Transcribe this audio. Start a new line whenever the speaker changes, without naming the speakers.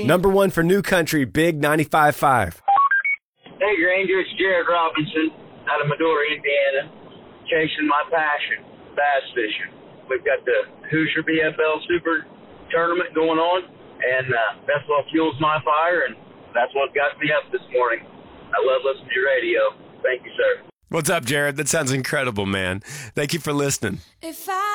Number one for New Country, Big 95.5.
Hey, Granger, it's Jared Robinson out of Medora, Indiana, chasing my passion, bass fishing. We've got the Hoosier BFL Super Tournament going on, and that's what fuels my fire, and that's what got me up this morning. I love listening to your radio. Thank you, sir.
What's up, Jared? That sounds incredible, man. Thank you for listening.